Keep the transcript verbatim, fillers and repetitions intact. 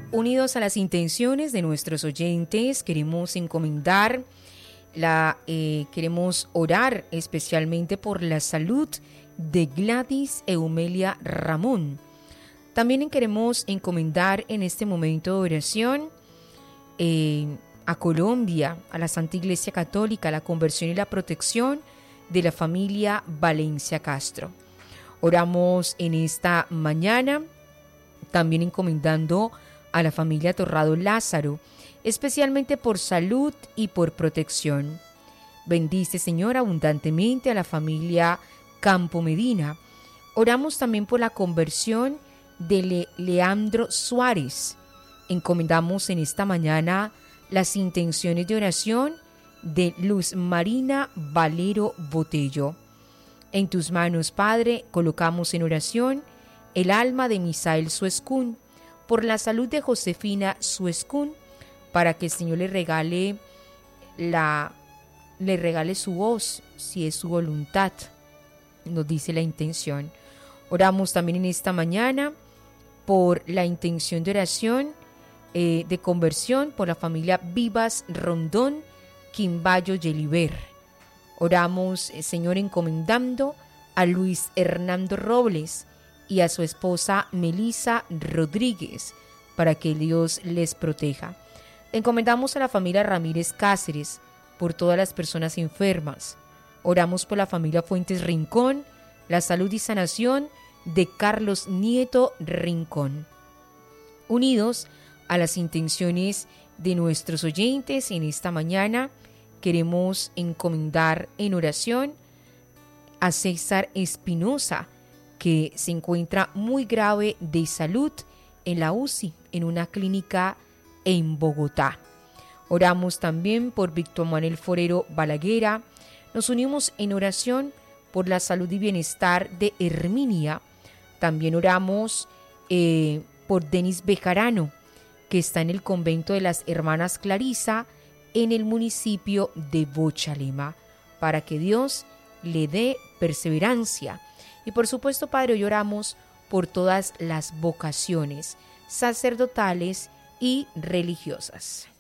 Unidos a las intenciones de nuestros oyentes, queremos encomendar, la, eh, queremos orar especialmente por la salud de Gladys Eumelia Ramón. También queremos encomendar en este momento de oración eh, a Colombia, a la Santa Iglesia Católica, la conversión y la protección de la familia Valencia Castro. Oramos en esta mañana también encomendando a la familia Torrado Lázaro, especialmente por salud y por protección. Bendice, Señor, abundantemente a la familia Campo Medina. Oramos también por la conversión de Le- Leandro Suárez. Encomendamos en esta mañana las intenciones de oración de Luz Marina Valero Botello. En tus manos, Padre, colocamos en oración el alma de Misael Suescún, por la salud de Josefina Suescún, para que el Señor le regale, la, le regale su voz, si es su voluntad, nos dice la intención. Oramos también en esta mañana por la intención de oración eh, de conversión por la familia Vivas Rondón, Quimbayo Yeliver. Oramos, eh, Señor, encomendando a Luis Hernando Robles y a su esposa Melisa Rodríguez, para que Dios les proteja. Encomendamos a la familia Ramírez Cáceres por todas las personas enfermas. Oramos por la familia Fuentes Rincón, la salud y sanación de Carlos Nieto Rincón. Unidos a las intenciones de nuestros oyentes en esta mañana, queremos encomendar en oración a César Espinosa, que se encuentra muy grave de salud en la U C I, en una clínica en Bogotá. Oramos también por Víctor Manuel Forero Balaguera. Nos unimos en oración por la salud y bienestar de Herminia. También oramos eh, por Denis Bejarano, que está en el convento de las Hermanas Clarisa en el municipio de Bochalema, para que Dios le dé perseverancia. Y por supuesto, Padre, hoy oramos por todas las vocaciones sacerdotales y religiosas.